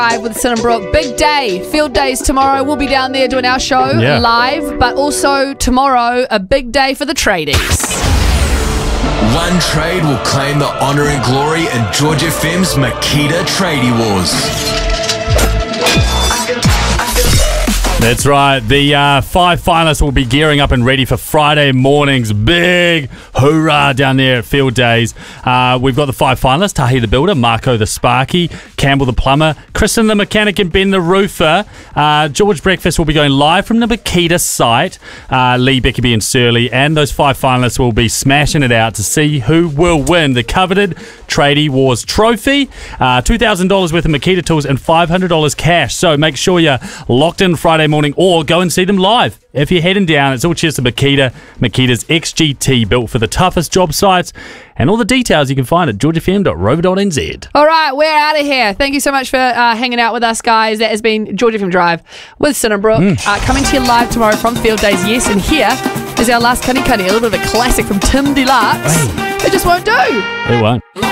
With Cinnabrook. Big day. Field days tomorrow. We'll be down there doing our show live, but also tomorrow, a big day for the tradies. One trade will claim the honour and glory in George FM's Makita Tradie Wars. That's right. The 5 finalists will be gearing up and ready for Friday morning's big hoorah down there at Field Days. We've got the 5 finalists: Tahi the Builder, Marco the Sparky, Campbell the Plumber, Kristen the Mechanic, and Ben the Roofer. George Breakfast will be going live from the Makita site. Lee, Beckerby and Surly, and those 5 finalists will be smashing it out to see who will win the coveted Tradie Wars trophy. $2,000 worth of Makita tools and $500 cash. So make sure you're locked in Friday morning, or go and see them live. If you're heading down, it's all cheers to Makita. Makita's XGT, built for the toughest job sites. And all the details you can find at georgefm.rover.nz. All right, we're out of here. Thank you so much for hanging out with us, guys. That has been George FM Drive with Cinnabrook. Coming to you live tomorrow from Field Days. Yes, and here is our last Cunny Cunny, a little bit of a classic from Tim Deluxe. It just won't do. It won't.